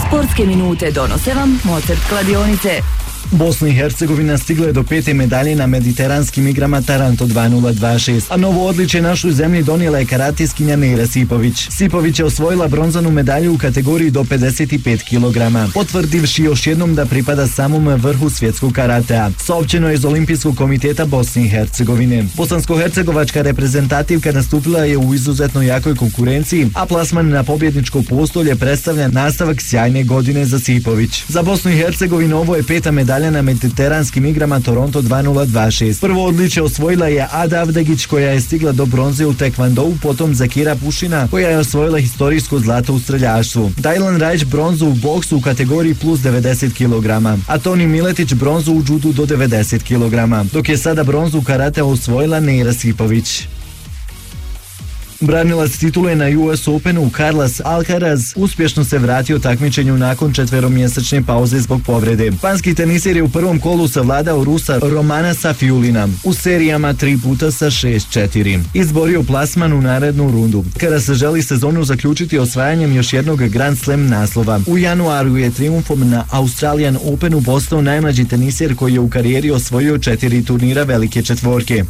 Sportske minute donose vam Mozart kladionice. Bosna i Hercegovina stigla je do 5. medalje na mediteranskim igrama Taranto 2026, a novo odličje našoj zemlji donijela je karateskinja Neira Sipović. Sipović je osvojila bronzanu medalju u kategoriji do 55 kg, potvrdivši još jednom da pripada samom vrhu svjetskog karatea. Saopćeno je iz Olimpijskog komiteta Bosne i Hercegovine. Bosansko-hercegovačka reprezentativka nastupila je u izuzetno jakoj konkurenciji, a plasman na pobjedničko postolje predstavlja nastavak sjajne godine za Sipović. Za Bosnu i Hercegovinu ovo je 5. medalja na mediteranskim igrama Toronto 2026. Prvo odličje osvojila je Ada Avdegić, koja je stigla do bronze u tekvandou, potom Zakira Pušina, koja je osvojila historijsko zlato u streljaštvu. Dajlan Rajić bronzu u boksu u kategoriji plus 90 kg, a Toni Miletić bronzu u džudu do 90 kg, dok je sada bronzu u karate osvojila Neira Sipović. Branilac titule na US Openu Carlos Alcaraz uspješno se vratio takmičenju nakon 4-mjesečne pauze zbog povrede. Španski teniser je u prvom kolu savladao Rusa Romana Safiulina u serijama 3 puta sa 6-4. Izborio plasman u narednu rundu. Kada se želi sezonu zaključiti osvajanjem još jednog Grand Slam naslova. U januaru je trijumfom na Australian Openu postao najmlađi teniser koji je u karijeri osvojio 4 turnira velike četvorke.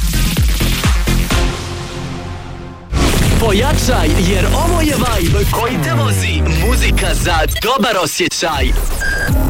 Pojačaj, jer ovo je vibe koji te vozi. Muzika za dobar osjećaj.